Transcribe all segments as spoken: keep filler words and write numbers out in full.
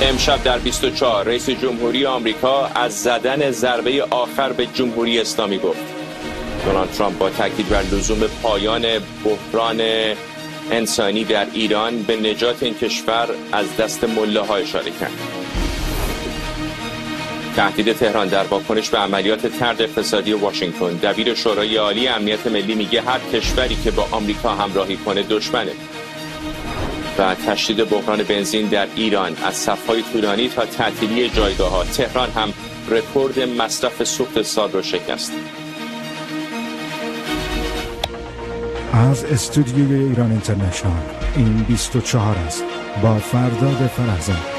امشب در بیست و چهار رئیس جمهوری آمریکا از زدن ضربه آخر به جمهوری اسلامی گفت. دونالد ترامپ با تاکید بر لزوم پایان بحران انسانی در ایران به نجات این کشور از دست ملاها اشاره کرد. تهدید تهران در واکنش به عملیات طرد اقتصادی واشنگتن. دبیر شورای عالی امنیت ملی میگه هر کشوری که با آمریکا همراهی کنه دشمنه. و تشدید بحران بنزین در ایران از صف‌های طولانی تا تعطیلی جایگاه‌ها. تهران هم رکورد مصرف سوخت سال رو شکست. از استودیوی ایران اینترنشنال این بیست و چهار است با فرداد فرزاد.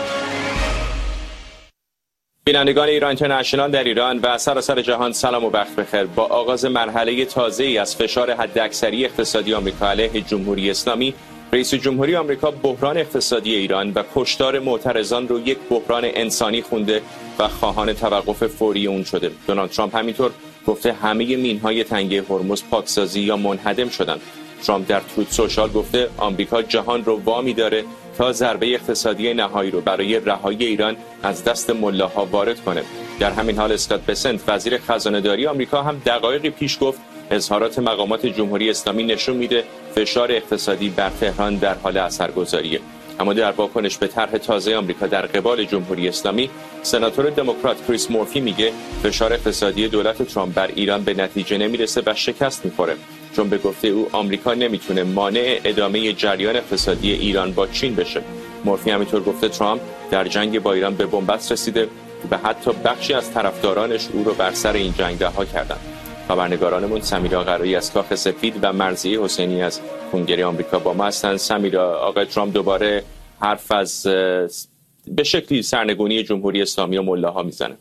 بینندگان ایران اینترنشنال در ایران و سراسر جهان سلام و وقت بخیر. با آغاز مرحله تازه‌ای از فشار حداکثری اقتصادی آمریکا علیه جمهوری اسلامی، رئیس جمهوری آمریکا بحران اقتصادی ایران و کشتار معترضان رو یک بحران انسانی خونده و خواهان توقف فوری اون شده. دونالد ترامپ همینطور گفته همه مین‌های تنگه هرمز پاکسازی یا منهدم شدند. ترامپ در توییت سوشال گفته آمریکا جهان رو وامی داره تا ضربه اقتصادی نهایی رو برای رهایی ایران از دست ملاها وارد کنه. در همین حال اسکات بسنت وزیر خزانه‌داری آمریکا هم دقایقی پیش گفت اظهارات مقامات جمهوری اسلامی نشون میده فشار اقتصادی بر تهران در حال اثرگذاریه. اما در واکنش به طرح تازه آمریکا در قبال جمهوری اسلامی، سناتور دموکرات کریس مورفی میگه فشار اقتصادی دولت ترامپ بر ایران به نتیجه نمیرسه و شکست میخوره، چون به گفته او آمریکا نمیتونه مانع ادامه جریان اقتصادی ایران با چین بشه. مورفی همینطور گفته ترامپ در جنگ با ایران به بنبست رسیده و حتی بخشی از طرفدارانش او رو بر سر این جنگ رها کردند. خبرنگارانمون سمیرا قرایی از کاخ سفید و مرضیه حسینی از کنگره آمریکا با ما هستند. سمیرا، آقای ترامپ دوباره حرف از به شکلی سرنگونی جمهوری اسلامی و ملاها میزنه.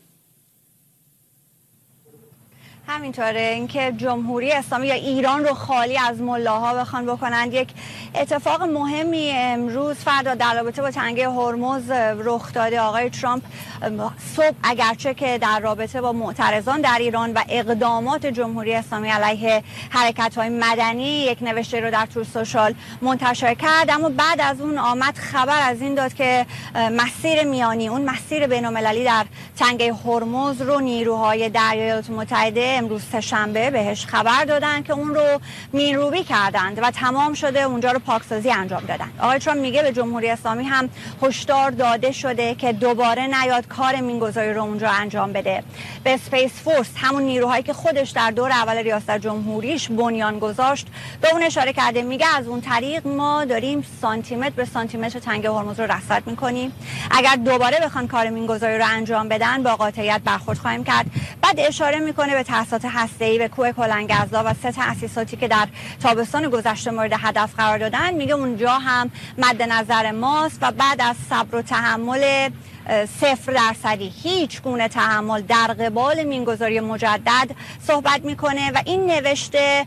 همینطوره، اینکه جمهوری اسلامی یا ایران رو خالی از ملاها بخوان بکنند. یک اتفاق مهمی امروز فردا در رابطه با تنگه هرمز رخ داده. آقای ترامپ صبح اگرچه که در رابطه با معترضان در ایران و اقدامات جمهوری اسلامی علیه حرکت‌های مدنی یک نوشته رو در تور سوشال منتشر کرد، اما بعد از اون آمد خبر از این داد که مسیر میانی، اون مسیر بین‌المللی در تنگه هرمز رو نیروهای دریایی ایالات متحده امروز سه‌شنبه بهش خبر دادن که اون رو مین‌روبی کردند و تمام شده، اونجا رو پاکسازی انجام دادن. آقای ترامپ میگه به جمهوری اسلامی هم هشدار داده شده که دوباره نیاد کار مینگذاری رو اونجا انجام بده. به اسپیس فورس، همون نیروهایی که خودش در دور اول ریاست جمهوریش بنیان گذاشت، به اون اشاره کرده. میگه از اون طریق ما داریم سانتیمتر به سانتیمتر تنگه هرمز رو رصد میکنیم. اگر دوباره بخوان کار مینگذاری رو انجام بدن با قاطعیت برخورد خواهیم کرد. بعد اشاره میکنه به تأسیسات هسته‌ای به کوه کلنگزدا و سه تأسیساتی که در تابستان گذشته مورد هدف قرار دادن. میگه اونجا هم مد نظر ماست و بعد از صبر و تحمل صفر درصدی، هیچ گونه تحمل در قبال مینگذاری مجدد صحبت میکنه و این نوشته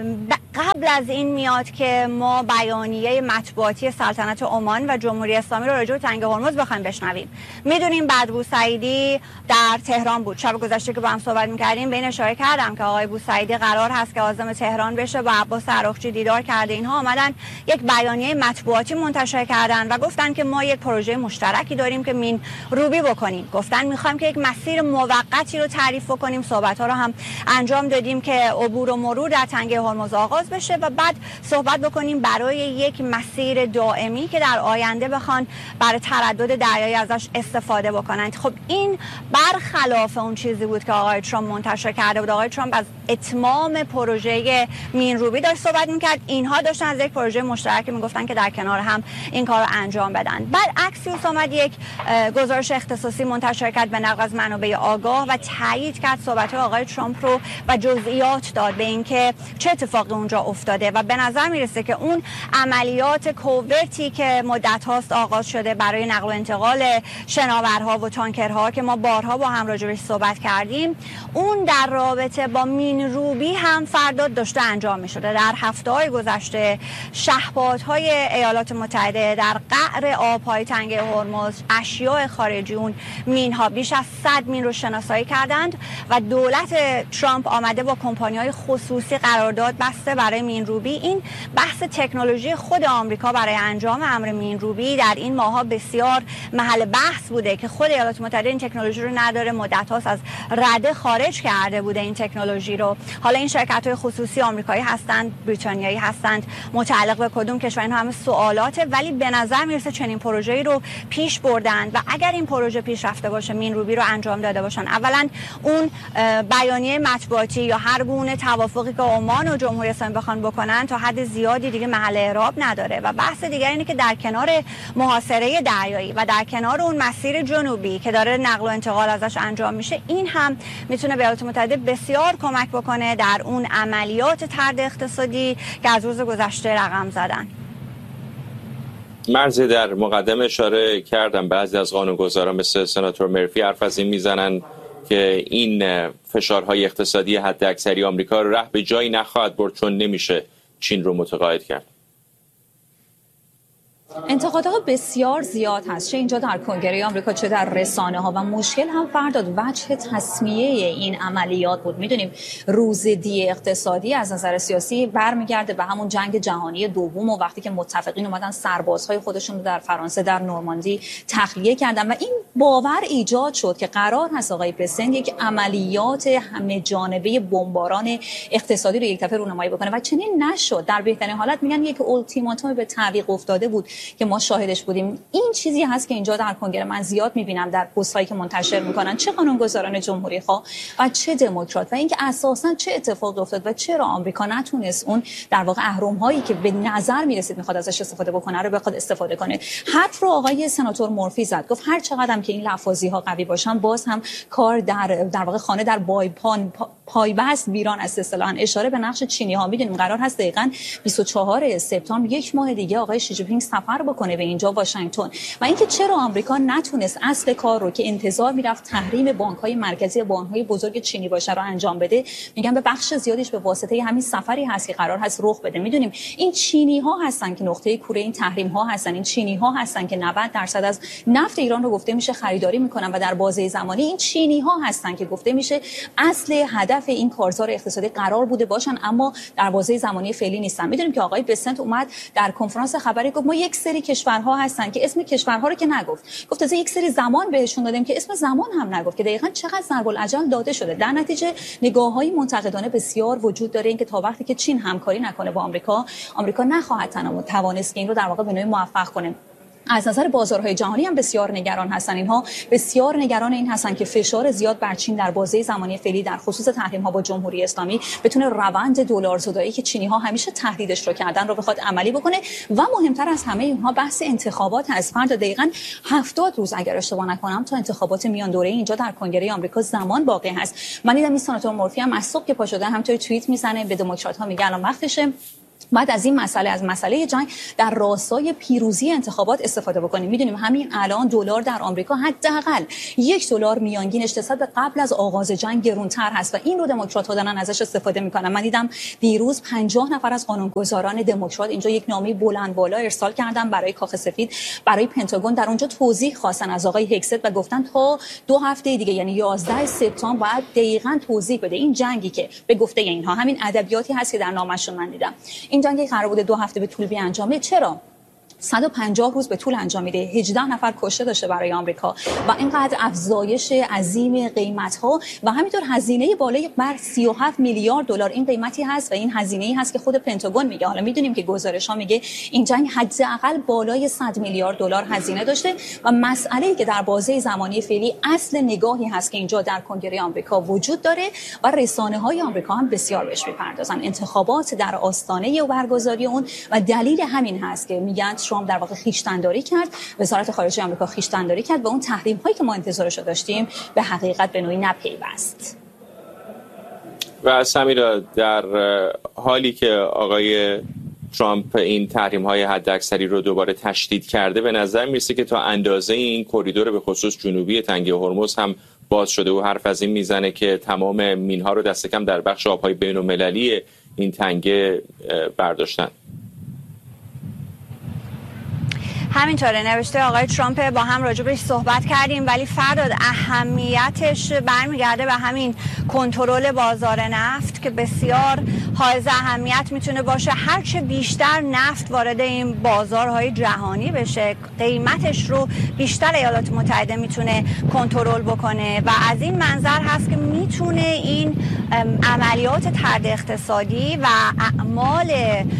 قبل از این میاد که ما بیانیه مطبوعاتی سلطنت عمان و جمهوری اسلامی رو راجع به تنگه هرمز بخوایم بشنویم. میدونیم بعد بوسعیدی در تهران بود. شب گذشته که با هم صحبت میکردیم به این اشاره کردم که آقای بوسعیدی قرار هست که عازم تهران بشه، با عباس عراقچی دیدار کرده. اینها آمدن یک بیانیه مطبوعاتی منتشر کردن و گفتن که ما یک پروژه مشترکی داریم که مین روبی بکنیم. گفتن میخوایم که یک مسیر موقتی رو تعریف بکنیم. صحبت‌ها رو هم انجام دادیم که عبور و مرور در تنگه هرمز آغاز بشه و بعد صحبت بکنیم برای یک مسیر دائمی که در آینده بخوان برای تردد دریایی ازش استفاده بکنند. خب این برخلاف اون چیزی بود که آقای ترامپ منتشر کرده بود. آقای ترامپ از اتمام پروژه مین روبی داشت صحبت میکرد. اینها داشتن از یک پروژه مشترک میگفتن که در کنار هم این کار رو انجام بدن. بعد اکسیوس اومد یک گزارش اختصاصی منتشر کرد به نقل از منابع آگاه و تایید کرد صحبت‌های آقای ترامپ رو و جزئیات داد به اینکه چه اتفاقی اونجا افتاده و به نظر میرسه که اون عملیات کوورتی که مدت هاست آغاز شده برای نقل و انتقال شناورها و تانکرها که ما بارها با هم راجعش صحبت کردیم، اون در رابطه با مین روبی هم فرداد داشته انجام می‌شده. در هفته‌های گذشته شهپادهای ایالات متحده در قعر آب‌های تنگه هرمز اشیاء خارجی اون مین‌ها بیش از صد مین رو شناسایی کردند و دولت ترامپ آمده با کمپانی‌های خصوصی قرارداد بسته و برای مینروبی، این بحث تکنولوژی خود آمریکا برای انجام امر مینروبی در این ماها بسیار محل بحث بوده که خود ایالات متحده این تکنولوژی رو نداره، مدت هاست از رده خارج کرده بوده این تکنولوژی رو. حالا این شرکت های خصوصی آمریکایی هستند، بریتانیایی هستند، متعلق به کدوم کشور، این همه سوالاته، ولی به نظر میرسه چنین پروژه‌ای رو پیش بردن و اگر این پروژه پیش رفته باشه، مینروبی رو انجام داده باشن، اولا اون بیانیه مطبوعاتی یا هر گونه توافقی که عمان و جمهوری اسلامی بخوان بکنن تا حد زیادی دیگه محل اعراب نداره. و بحث دیگر اینه که در کنار محاصره دریایی و در کنار اون مسیر جنوبی که داره نقل و انتقال ازش انجام میشه، این هم میتونه به ایالات متحده بسیار کمک بکنه در اون عملیات طرد اقتصادی که از روز گذشته رقم زدن. مرزی در مقدمه اشاره کردم بعضی از قانونگذاران مثل سناتور مرفی حرف از این میزنن که این فشارهای اقتصادی حداکثری آمریکا ره به جایی نخواهد برد چون نمیشه چین رو متقاعد کرد. انتقادها بسیار زیاد هست، چه اینجا در کنگره آمریکا چه در رسانه ها، و مشکل هم فرداد وجه تسمیه این عملیات بود. میدونیم روزدی اقتصادی از نظر سیاسی برمیگرده به همون جنگ جهانی دوم و وقتی که متفقین اومدن سربازهای خودشون رو در فرانسه در نورماندی تخلیه کردن و این باور ایجاد شد که قرار هست آقای بسنت یک عملیات همه جانبه بمباران اقتصادی رو یک دفعه رونمایی بکنه و چنین نشد. در بهترین حالت میگن یک اولتیماتوم به تعویق افتاده بود که ما شاهدش بودیم. این چیزی هست که اینجا در کنگره من زیاد میبینم در پست‌هایی که منتشر میکنن، چه قانونگذاران جمهوری خواه و چه دموکرات، و اینکه اساسا چه اتفاقی افتاد و چرا آمریکا نتونست اون در واقع اهرم هایی که به نظر میرسید میخواد ازش استفاده بکنه رو بخواد استفاده کنه. حرف رو آقای سناتور مورفی زد، گفت هر چقدرم که این لفاظی ها قوی باشن باز هم کار در در واقع خانه در بایپان پایبست ویران است. اصطلاحاً اشاره به نقش چینی ها. میدونیم قرار هست دقیقاً بیست و چهارم سپتامبر یک ماه دیگه آقای شی جی پینگ سفر بکنه به اینجا واشنگتن، و اینکه چرا آمریکا نتونست اصل کار رو که انتظار میرفت تحریم بانک‌های مرکزی بانک‌های بزرگ چینی باشه رو انجام بده، میگم به بخش زیادیش به واسطه همین سفری هست که قرار هست رخ بده. میدونیم این چینی ها هستن که نقطه کوره این تحریم ها هستن، این چینی ها هستن که نود درصد از نفت ایران رو گفته میشه خریداری میکنن و در بازه زمانی این چینی ها هستن که گفته میشه اصل هدف این کارزار اقتصادی قرار بوده باشن اما در بازه زمانی فعلی نیستن. میدونیم که آقای بسنت اومد در کنفرانس خبری گفت ما یک سری کشورها هستن که اسم کشورها رو که نگفت، گفت از یک سری زمان بهشون دادیم که اسم زمان هم نگفت، که دقیقاً چقدر ضرب العجل داده شده. در نتیجه نگاه‌های منتقدانه بسیار وجود داره اینکه تا وقتی که چین همکاری نکنه با آمریکا، آمریکا نخواهد توانست که این رو در واقع به نوعی موفق کنه. از نظر بازارهای جهانی هم بسیار نگران هستن. اینها بسیار نگران این هستن که فشار زیاد بر چین در بازه زمانی فعلی در خصوص تحریم ها با جمهوری اسلامی بتونه روند دلار زدایی که چینی ها همیشه تهدیدش رو کردن رو بخواد عملی بکنه. و مهمتر از همه اینها بحث انتخابات هست. فردا دقیقاً هفتاد روز اگر اشتباه نکنم تا انتخابات میان دوره اینجا در کنگره آمریکا زمان باقی هست. من دیدم این سناتور مورفی هم از صبح که پا شده همینطوری توییت میزنه به دموکرات ها میگه الان وقتشه بعد از این مسئله از مسئله جنگ در راستای پیروزی انتخابات استفاده بکنیم. میدونیم همین الان دلار در آمریکا حداقل یک دلار میانگینش نسبت به قبل از آغاز جنگ گرونتر هست و این رو دموکرات‌ها دارن ازش استفاده میکنن. من دیدم دیروز پنجاه نفر از قانونگذاران دموکرات اینجا یک نامه بلند بالا ارسال کردن برای کاخ سفید، برای پنتاگون، در اونجا توضیح خواستن از آقای هکست و گفتن تا دو هفته دیگه یعنی یازده سپتامبر باید دقیقاً توضیح بده این جنگی که به گفته اینها همین ادبیاتی هست که در نامه‌شون من دیدم این جنگی قرار بوده دو هفته به طول بیانجامه، چرا صد و پنجاه روز به طول انجام میده، هجده نفر کشته داشته برای آمریکا و اینقدر افزایش عظیم قیمت ها و همینطور هزینه بالای بر سی و هفت میلیارد دلار این قیمتی هست و این هزینه ای هست که خود پنتاگون میگه. حالا میدونیم که گزارش ها میگه این جنگ حداقل بالای صد میلیارد دلار هزینه داشته و مسئله‌ای که در بازه زمانی فعلی اصل نگاهی هست که اینجا در کنگره آمریکا وجود داره و رسانه‌های آمریکا هم بسیار بهش میپردازن. انتخابات در آستانه برگزاری اون و دلیل همین هست که میگن ترامپ در واقع خویشتن‌داری کرد، وزارت خارجه آمریکا خویشتن‌داری کرد و اون تحریم‌هایی که ما انتظارش رو داشتیم به حقیقت به نوعی نپیوست. و سمیرا، در حالی که آقای ترامپ این تحریم‌های حداکثری رو دوباره تشدید کرده، به نظر میرسه که تا اندازه این کریدور به خصوص جنوبی تنگه هرمز هم باز شده و حرف از این میزنه که تمام مین‌ها رو دست کم در بخش آب‌های بین‌المللی این تنگه برداشتن. همینطوره، نوشته آقای ترامپ، با هم راجبش صحبت کردیم ولی فرداد اهمیتش برمیگرده به همین کنترل بازار نفت که بسیار حائز اهمیت میتونه باشه. هرچه بیشتر نفت وارد این بازارهای جهانی بشه، قیمتش رو بیشتر ایالات متحده میتونه کنترل بکنه و از این منظر هست که میتونه این عملیات طرد اقتصادی و اعمال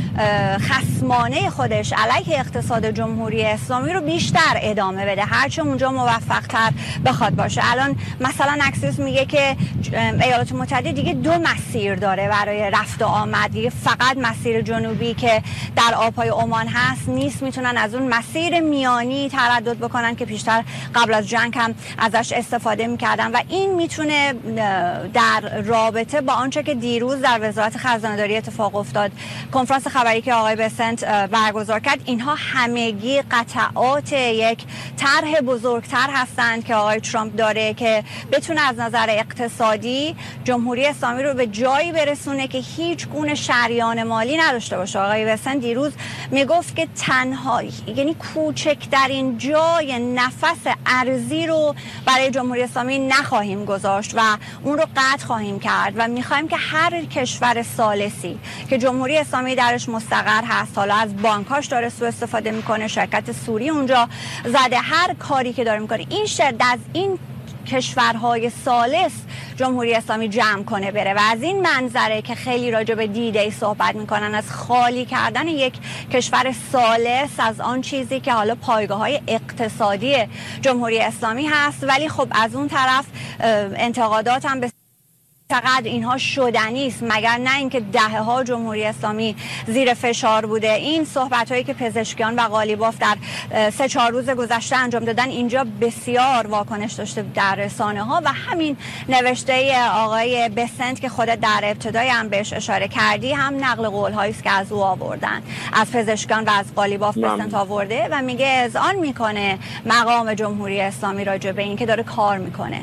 خصمانه خودش علیه اقتصاد جمهوری اسلامی رو بیشتر ادامه بده، هرچه اونجا موفق تر بخواد باشه. الان مثلا اکسیوس میگه که ایالات متحده دیگه دو مسیر داره برای رفت و آمد، دیگه فقط مسیر جنوبی که در آبهای عمان هست نیست، میتونن از اون مسیر میانی تردد بکنن که پیشتر قبل از جنگ هم ازش استفاده میکردن و این میتونه در رابطه با آنچه که دیروز در وزارت خزانه‌داری اتفاق افتاد، کنفرانس خبری که آقای بسنت برگزار کرد، اینها همگی قطعات یک طرح بزرگتر هستند که آقای ترامپ داره که بتونه از نظر اقتصادی جمهوری اسلامی رو به جایی برسونه که هیچ گونه شریان مالی نداشته باشه. آقای بسنت دیروز میگفت که تنها یعنی کوچکترین جای نفس ارزی رو برای جمهوری اسلامی نخواهیم گذاشت و اون رو قطع خواهیم کرد و میخوایم که هر کشور ثالثی که جمهوری اسلامی درش مستقر هست، حالا از بانکاش داره سوء استفاده میکنه، شرکت سوری اونجا زده، هر کاری که داره میکنه، این شرکت از این کشورهای ثالث جمهوری اسلامی جمع کنه بره و از این منظره که خیلی راجع به دیده ای صحبت میکنن، از خالی کردن یک کشور ثالث از آن چیزی که حالا پایگاه های اقتصادی جمهوری اسلامی هست. ولی خب از اون طرف انتقادات هم به چقدر اینها شدنی است، مگر نه اینکه دهه‌ها جمهوری اسلامی زیر فشار بوده. این صحبت‌هایی که پزشکیان و قالیباف در سه چهار روز گذشته انجام دادن اینجا بسیار واکنش داشته در رسانه‌ها و همین نوشته آقای بسنت که خودت در ابتدای هم بهش اشاره کردی هم نقل قول‌هایی است که از او آوردن، از پزشکیان و از قالیباف بسنت آورده و میگه اذعان میکنه مقام جمهوری اسلامی راجع به این که داره کار میکنه.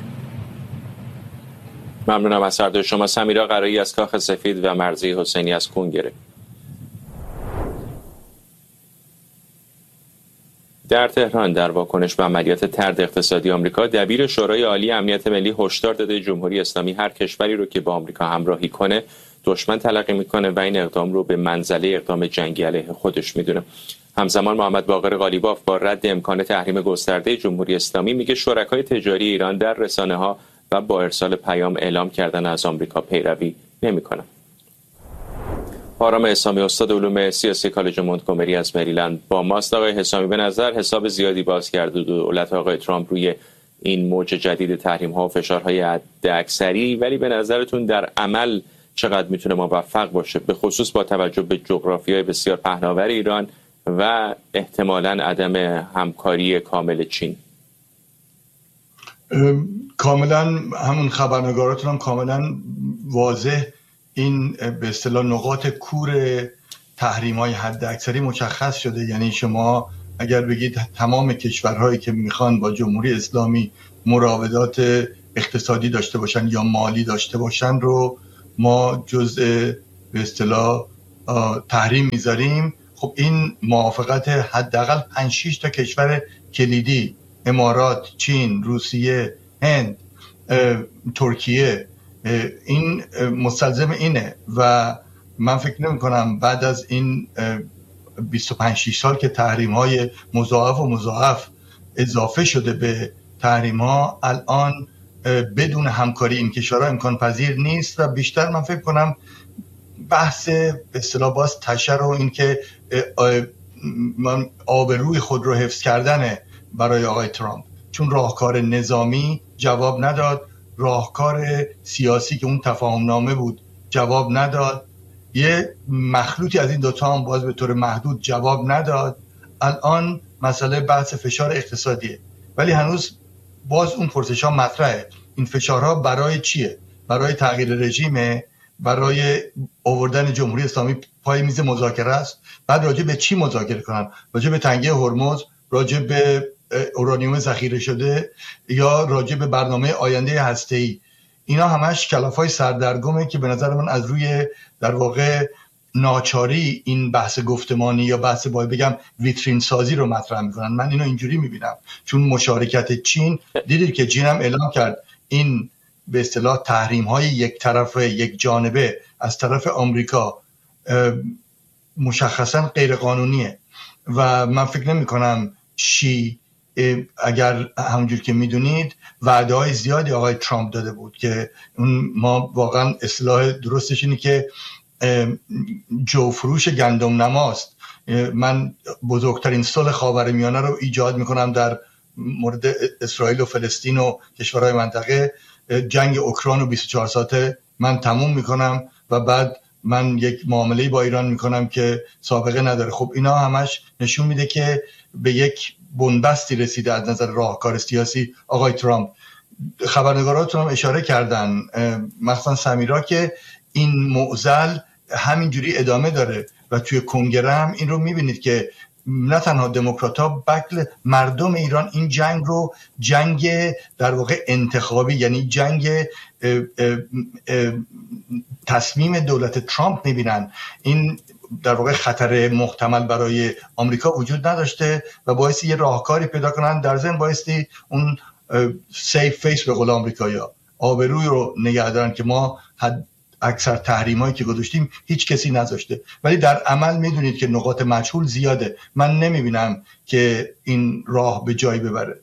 ممنونم از هر دو شما. سمیرا قرایی از کاخ سفید و مرضی حسینی از کنگره. در تهران در واکنش به عملیات طرد اقتصادی آمریکا، دبیر شورای عالی امنیت ملی هشدار داده جمهوری اسلامی هر کشوری رو که با آمریکا همراهی کنه دشمن تلقی میکنه و این اقدام رو به منزله اقدام جنگی علیه خودش میدونه. همزمان محمد باقر قالیباف با رد امکان تحریم گسترده جمهوری اسلامی میگه شرکای تجاری ایران در رسانه‌ها و با ارسال پیام اعلام کردن از آمریکا پیروی نمی‌کنند. آرام حسامی استاد علوم سیاسی کالج مونتگومری از مریلند با ماست. آقای حسامی، به نظر حساب زیادی باز کرده دولت آقای ترامپ روی این موج جدید تحریم‌ها و فشارهای حداکثری، ولی به نظرتون در عمل چقدر میتونه موفق باشه، به خصوص با توجه به جغرافیای بسیار پهناور ایران و احتمالاً عدم همکاری کامل چین؟ کاملا همون خبرنگاراتون هم کاملا واضح این به اصطلاح نقاط کور تحریم‌های حداکثری مشخص شده. یعنی شما اگر بگید تمام کشورهایی که میخوان با جمهوری اسلامی مراودات اقتصادی داشته باشن یا مالی داشته باشن رو ما جزء به اصطلاح تحریم میذاریم. خب این موافقت حداقل پنج شش تا کشور کلیدی، امارات، چین، روسیه، هند، ترکیه، این مستلزم اینه و من فکر نمی کنم بعد از این بیست و پنج شش سال که تحریم های مضاعف و مضاعف اضافه شده به تحریم ها، الان بدون همکاری این کشورها امکان پذیر نیست و بیشتر من فکر کنم بحث به اصطلاح باز تشر و این که آبروی خود رو حفظ کردنه برای آقای ترامپ، چون راهکار نظامی جواب نداد، راهکار سیاسی که اون تفاهم نامه بود جواب نداد، یه مخلوطی از این دوتا هم باز به طور محدود جواب نداد. الان مسئله بحث فشار اقتصادیه، ولی هنوز باز اون پرسش ها مطرحه. این فشارها برای چیه؟ برای تغییر رژیمه؟ برای آوردن جمهوری اسلامی پای میز مذاکره است؟ بعد راجع به چی مذاکره کنن؟ راجع به تنگی هرمز، راجع به اورانیوم ذخیره شده یا راجع به برنامه آینده هسته‌ای؟ اینا همش کلافای سردرگمه که به نظر من از روی در واقع ناچاری این بحث گفتمانی یا بحث باید بگم ویترین سازی رو مطرح میکنن. من اینو اینجوری میبینم، چون مشارکت چین، دیدید که چین هم اعلام کرد این به اصطلاح تحریم‌های یک طرفه یک جانبه از طرف آمریکا مشخصا غیر قانونیه و من فکر نمی کنم شی اگر همونجور که میدونید وعده های زیادی آقای ترامپ داده بود که اون ما واقعا اصطلاح درستش اینه که جو فروش گندم نماست. من بزرگترین صلح خاورمیانه رو ایجاد میکنم در مورد اسرائیل و فلسطین و کشورهای منطقه، جنگ اوکراین و بیست و چهار ساعته من تموم میکنم و بعد من یک معامله با ایران میکنم که سابقه نداره. خب اینا همش نشون میده که به یک بنبستی رسیده از نظر راهکار سیاسی آقای ترامپ. خبرنگاراتون هم اشاره کردن مثلا سمیرا که این معضل همینجوری ادامه داره و توی کنگره هم این رو میبینید که نه تنها دموکرات‌ها بلکه مردم ایران این جنگ رو جنگ در واقع انتخابی، یعنی جنگ اه اه اه تصمیم دولت ترامپ میبینن. این در واقع خطر محتمل برای آمریکا وجود نداشته و باعثی یه راهکاری پیدا کنن، در ضمن باعثی اون سیف فیس به قول آمریکایی‌ها آبروی رو نگه دارن که ما حد اکثر تحریمایی که گذاشتیم هیچ کسی نذاشته. ولی در عمل میدونید که نقاط مجهول زیاده. من نمیبینم که این راه به جایی ببره.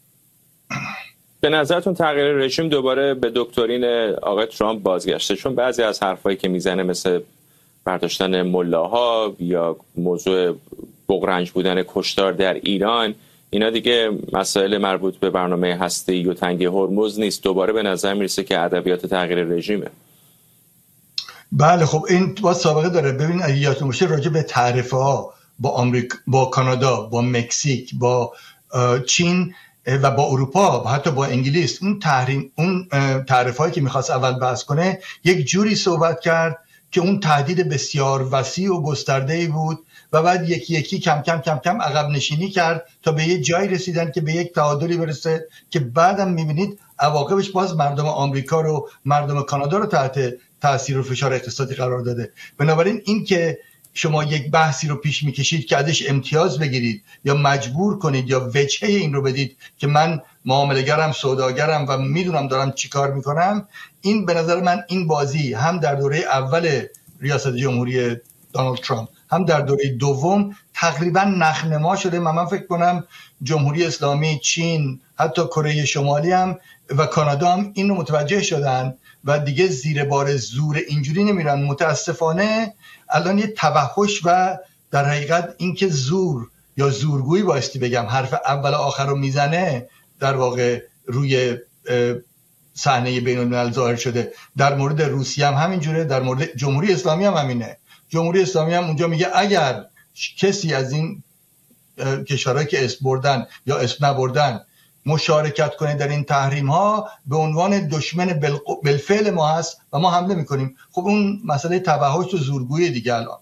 به نظرتون تغییر رژیم دوباره به دکترین آقای ترامپ بازگشته؟ چون بعضی از حرفایی که میزنه مثل برداشتن ملاها یا موضوع بغرنج بودن کشتار در ایران، اینا دیگه مسائل مربوط به برنامه هسته‌ای و تنگه هرمز نیست. دوباره به نظر میرسه که ادبیات تغییر رژیمه. بله خب این با سابقه داره. ببین اگه یادتون باشه راجع به تعرفه ها با آمریکا، با کانادا، با مکزیک، با چین و با اروپا و حتی با انگلیس، اون تحریم اون تعرفه هایی که میخواست اول بحث کنه یک جوری صحبت کرد که اون تهدید بسیار وسیع و گسترده‌ای بود و بعد یکی یکی کم کم کم کم عقب نشینی کرد تا به یه جایی رسیدن که به یک تعادلی برسه که بعدم میبینید عواقبش باز مردم آمریکا رو، مردم کانادا رو تحت تأثیر و فشار اقتصادی قرار داده. بنابراین این که شما یک بحثی رو پیش میکشید که ازش امتیاز بگیرید یا مجبور کنید یا وجهه این رو بدید که من معامله‌گرم، سوداگرم و میدونم دارم چی کار میکنم، این به نظر من این بازی هم در دوره اول ریاست جمهوری دونالد ترامپ هم در دوره دوم تقریبا نخنما شده. من, من فکر کنم جمهوری اسلامی، چین، حتی کره شمالی هم و کانادا هم این رو متوجه شدن و دیگه زیر بار زور اینجوری نمیرن. متاسفانه الان یه توحش و در حقیقت اینکه زور یا زورگویی بایستی بگم حرف اول آخر رو میزنه در واقع روی صحنه بین الملل ظاهر شده. در مورد روسیه هم همینجوره، در مورد جمهوری اسلامی هم همینه. جمهوری اسلامی هم اونجا میگه اگر کسی از این کشورهایی که اسم بردن یا اسم نبردن مشارکت کنه در این تحریم ها به عنوان دشمن بالفعل ما هست و ما حمله میکنیم. خب اون مسئله توحش و زورگویی دیگه. الان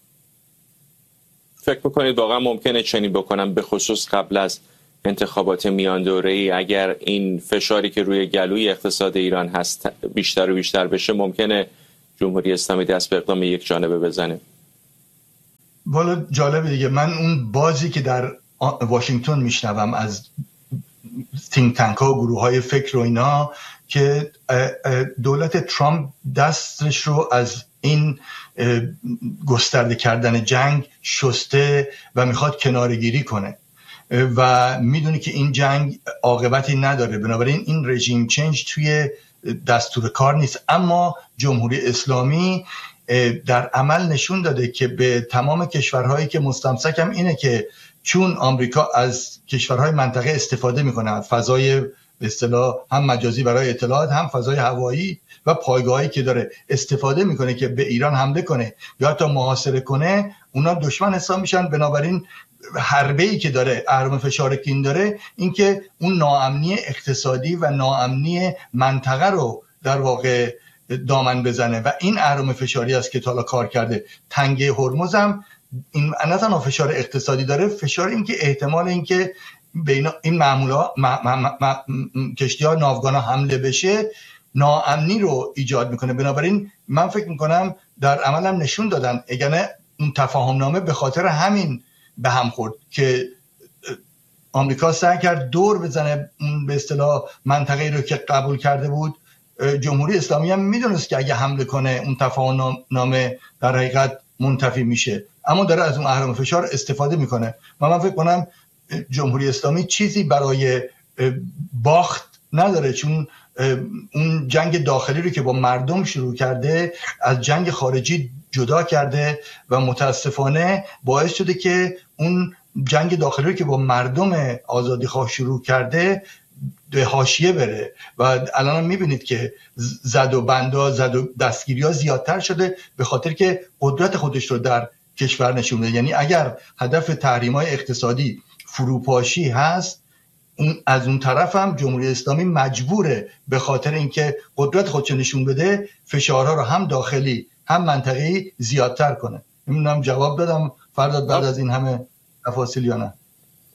فکر میکنید واقعا ممکنه چنین بکنم به خصوص قبل از انتخابات میان دوره‌ای اگر این فشاری که روی گلوی اقتصاد ایران هست بیشتر و بیشتر بشه ممکنه جمهوری اسلامی دست به اقدام یک جانبه بزنه؟ والا جالبه دیگه. من اون بازی که در واشنگتن میشنوم از تینک تانک ها و گروه های فکر و اینا که دولت ترامپ دستش رو از این گسترده کردن جنگ شسته و میخواد کنارگیری کنه و میدونه که این جنگ عاقبتی نداره. بنابراین این رژیم چنج توی دستور کار نیست. اما جمهوری اسلامی در عمل نشون داده که به تمام کشورهایی که مستمسک هم اینه که چون آمریکا از کشورهای منطقه استفاده میکنه، فضای به اصطلاح هم مجازی برای اطلاعات هم فضای هوایی و پایگاهایی که داره استفاده میکنه که به ایران حمله کنه یا حتی محاصره کنه، اونا دشمن حساب میشن. بنابراین حربه‌ای که داره، اهرم فشار که این داره، این که اون ناامنی اقتصادی و ناامنی منطقه رو در واقع دامن بزنه و این اهرم فشاری است که تا حالا کار کرده. تنگه هرمز هم این نه تنها فشار اقتصادی داره، فشار این که احتمال این که بین این معمولا کشتی‌ها ناوگانا حمله بشه ناامنی رو ایجاد میکنه. بنابراین من فکر میکنم در عمل هم نشون دادن اگه اون تفاهم نامه به خاطر همین به هم خورد که آمریکا سعی کرد دور بزنه به اصطلاح منطقه‌ای رو که قبول کرده بود جمهوری اسلامی هم میدونست که اگه حمله کنه اون تفاهم نامه در حقیقت منتفی میشه، اما داره از اون اهرم فشار استفاده میکنه. و من فکر کنم جمهوری اسلامی چیزی برای باخت نداره، چون اون جنگ داخلی رو که با مردم شروع کرده از جنگ خارجی جدا کرده و متاسفانه باعث شده که اون جنگ داخلی رو که با مردم آزادیخواه شروع کرده به حاشیه بره و الان هم میبینید که زد و بندا زد و دستگیری ها زیادتر شده به خاطر که قدرت خودش رو در کشور نشون میده. یعنی اگر هدف تحریم های اقتصادی فروپاشی هست، اون از اون طرف هم جمهوری اسلامی مجبوره به خاطر اینکه قدرت خودش نشون بده فشارها رو هم داخلی هم منطقه‌ای زیادتر کنه. نمیدونم جواب دادم فرداد بعد از این همه تفاصیل یا نه؟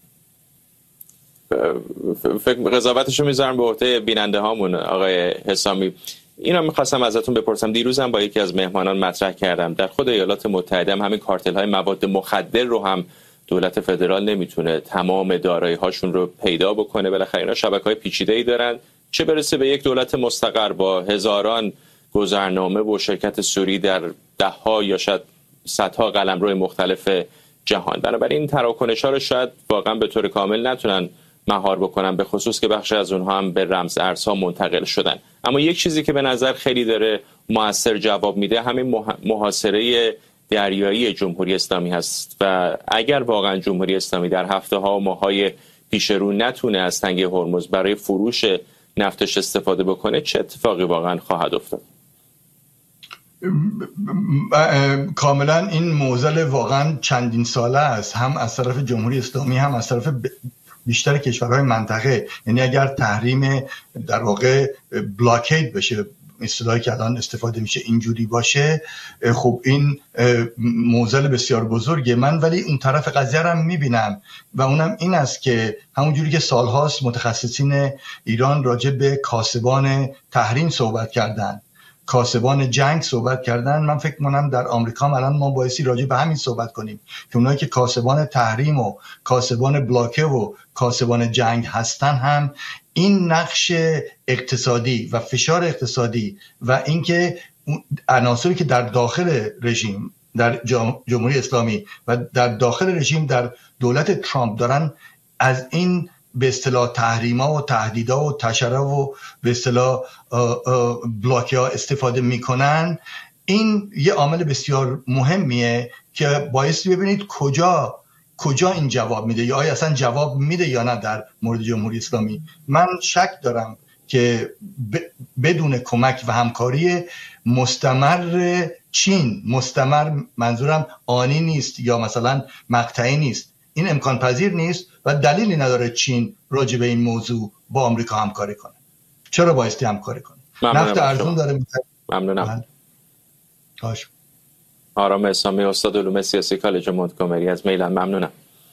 فکر قضاوتشو میذارم به عهده بیننده هامون. آقای حسامی، اینا میخواستم ازتون بپرسم، دیروزم با یکی از مهمانان مطرح کردم در خود ایالات متحده هم همین کارتل های مواد مخدر رو هم دولت فدرال نمیتونه تمام دارایی هاشون رو پیدا بکنه. بالاخره اینا شبکه‌های پیچیده‌ای دارن، چه برسه به یک دولت مستقر با هزاران گذرنامه و شرکت سوری در ده ها یا شاید صدها قلمرو مختلف جهان. بنابراین این تراکنش‌ها رو شاید واقعا به طور کامل نتونن مهار بکنن، به خصوص که بخش از اونها هم به رمز ارزها منتقل شدن. اما یک چیزی که به نظر خیلی داره مؤثر جواب میده همین محاصره دریایی جمهوری اسلامی هست و اگر واقعا جمهوری اسلامی در هفته ها و ماهای پیش رو نتونه از تنگه هرمز برای فروش نفتش استفاده بکنه، چه اتفاقی واقعا خواهد افتاد؟ کاملا این معضل واقعا چندین ساله است، هم از طرف جمهوری اسلامی هم از طرف بیشتر کشورهای منطقه. یعنی اگر تحریم در واقع بلاکید بشه، اصطلاحی که الان استفاده میشه اینجوری باشه، خب این معضل بسیار بزرگه. من ولی اون طرف قضیه رو میبینم و اونم این است که همونجوری که سالهاست متخصصین ایران راجع به کاسبان تحریم صحبت کردن، کاسبان جنگ صحبت کردن، من فکر کنم در آمریکا الان ما بایستی راجع به همین صحبت کنیم که اونایی که کاسبان تحریم و کاسبان بلاکه و کاسبان جنگ هستن هم این نقش اقتصادی و فشار اقتصادی و اینکه عناصری که در داخل رژیم در جمهوری اسلامی و در داخل رژیم در دولت ترامپ دارن از این به اصطلاح تحریما و تهدیدا و تشرع و به اصطلاح بلاک‌ها استفاده میکنن، این یه عامل بسیار مهمیه که بایستی ببینید کجا کجا این جواب میده یا آیا اصلا جواب میده یا نه در مورد جمهوری اسلامی. من شک دارم که بدون کمک و همکاری مستمر چین، مستمر منظورم آنی نیست یا مثلا مقطعی نیست، این امکان پذیر نیست و دلیلی نداره چین راجع به این موضوع با آمریکا همکاری کنه. چرا بایستی همکاری کنه؟ نفت ارزون داره میتونه. ممنونم. باشه. آرام اسامی، استاد علوم سیاسی کالج مونتگومری از میلان، ممنونم.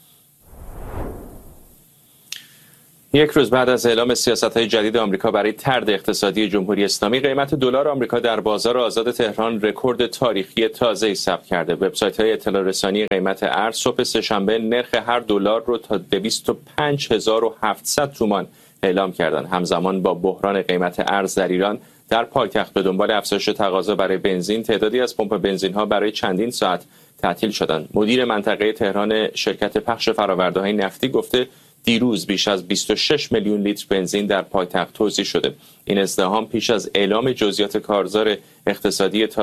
یک روز بعد از اعلام سیاست‌های جدید آمریکا برای طرد اقتصادی جمهوری اسلامی، قیمت دلار آمریکا در بازار آزاد تهران رکورد تاریخی تازه‌ای ثبت کرده. وبسایت‌های اطلاع رسانی قیمت ارز صبح سه‌شنبه نرخ هر دلار رو تا دویست و پنج هزار و هفتصد تومان اعلام کردند. همزمان با بحران قیمت ارز در ایران در پایتخت به دنبال افزایش تقاضا برای بنزین، تعدادی از پمپ بنزین‌ها برای چندین ساعت تعطیل شدند. مدیر منطقه تهران شرکت پخش فرآورده‌های نفتی گفته دیروز بیش از بیست و شش میلیون لیتر بنزین در پایتخت توزیع شده. این ازدحام پیش از اعلام جزئیات کارزار اقتصادی